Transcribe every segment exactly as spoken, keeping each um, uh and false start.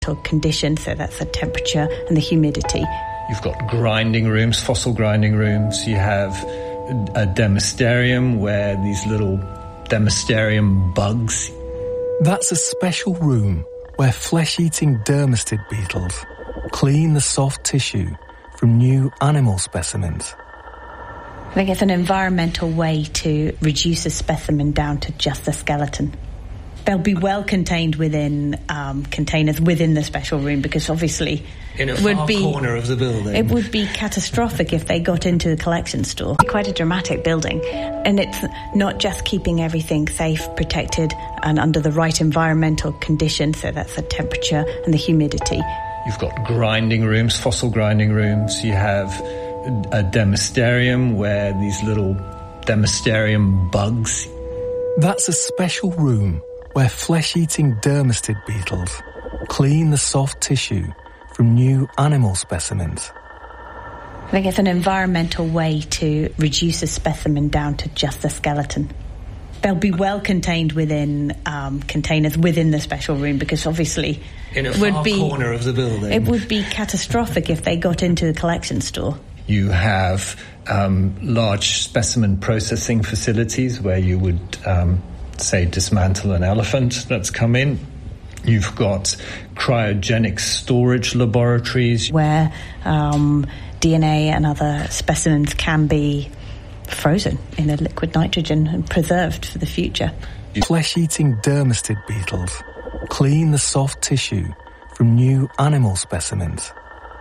condition, so that's the temperature and the humidity. You've got grinding rooms, fossil grinding rooms. You have a Demasterium where these little Demasterium bugs. That's a special room where flesh-eating dermestid beetles clean the soft tissue from new animal specimens. I think it's an environmental way to reduce a specimen down to just the skeleton. They'll be well contained within um, containers within the special room, because obviously in a it would far be, corner of the building. It would be catastrophic if they got into the collection store. Quite a dramatic building, and it's not just keeping everything safe, protected, and under the right environmental conditions, so that's the temperature and the humidity. You've got grinding rooms, fossil grinding rooms. You have a Demasterium where these little Demasterium bugs. That's a special room where flesh-eating dermestid beetles clean the soft tissue from new animal specimens. I think it's an environmental way to reduce a specimen down to just the skeleton. They'll be well contained within um, containers within the special room, because obviously in a it would far be, corner of the building. It would be catastrophic if they got into the collection store. You have um, large specimen processing facilities where you would, um, say, dismantle an elephant that's come in. You've got cryogenic storage laboratories where um, D N A and other specimens can be frozen in a liquid nitrogen and preserved for the future. Flesh-eating dermestid beetles clean the soft tissue from new animal specimens.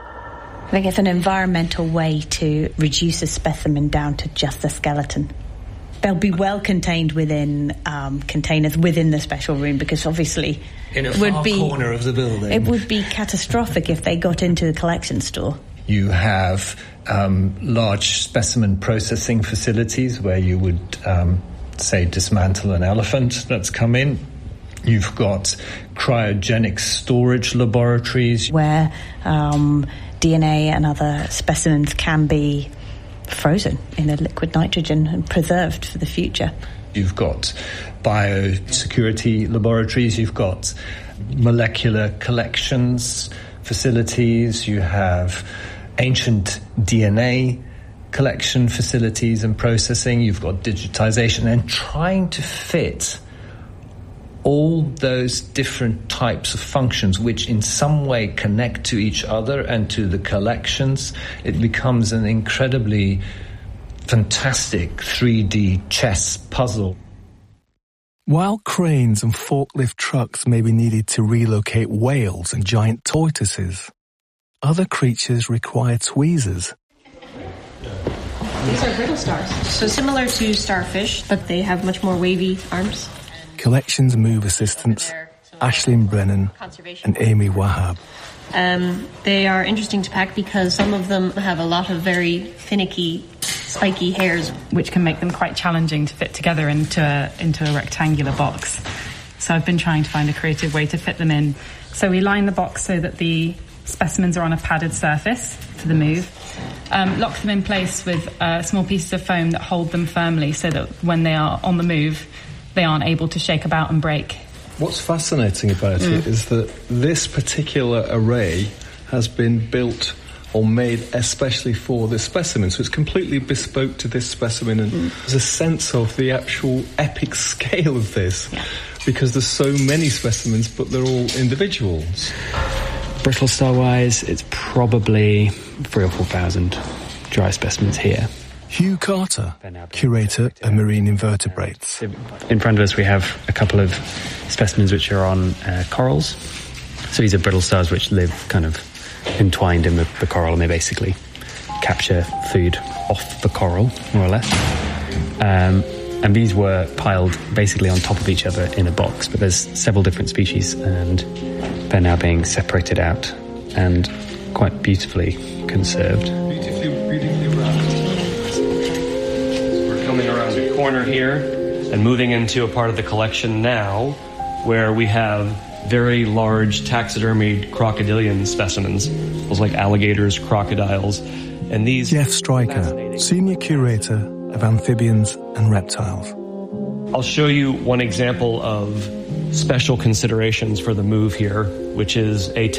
I think it's an environmental way to reduce a specimen down to just the skeleton. They'll be well contained within um, containers within the special room, because obviously in a it would far be, corner of the building. It would be catastrophic if they got into the collection store. You have um, large specimen processing facilities where you would, um, say, dismantle an elephant that's come in. You've got cryogenic storage laboratories where um, D N A and other specimens can be frozen in a liquid nitrogen and preserved for the future. You've got biosecurity laboratories, you've got molecular collections facilities, you have ancient D N A collection facilities and processing, you've got digitization, and trying to fit all those different types of functions which in some way connect to each other and to the collections. It becomes an incredibly fantastic three D chess puzzle. While cranes and forklift trucks may be needed to relocate whales and giant tortoises, other creatures require tweezers. These are brittle stars, so similar to starfish, but they have much more wavy arms. Collections Move assistants Aisling Brennan and Amy Wahab. Um, they are interesting to pack because some of them have a lot of very finicky, spiky hairs, which can make them quite challenging to fit together into a, into a rectangular box. So I've been trying to find a creative way to fit them in. So we line the box so that the specimens are on a padded surface for the move. Um, lock them in place with uh, small pieces of foam that hold them firmly so that when they are on the move, they aren't able to shake about and break. What's fascinating about mm. it is that this particular array has been built or made especially for this specimen, so it's completely bespoke to this specimen, and mm. there's a sense of the actual epic scale of this, yeah. because there's so many specimens, but they're all individuals. Brittle star-wise, it's probably three or four thousand dry specimens here. Hugh Carter, curator of marine invertebrates. In front of us we have a couple of specimens which are on uh, corals. So these are brittle stars which live kind of entwined in the, the coral, and they basically capture food off the coral, more or less. Um, and these were piled basically on top of each other in a box, but there's several different species, and they're now being separated out and quite beautifully conserved. Beautifully, beautifully wrapped. Coming around the corner here and moving into a part of the collection now where we have very large taxidermied crocodilian specimens, those like alligators, crocodiles, and these... Jeff Stryker, senior curator of amphibians and reptiles. I'll show you one example of special considerations for the move here, which is a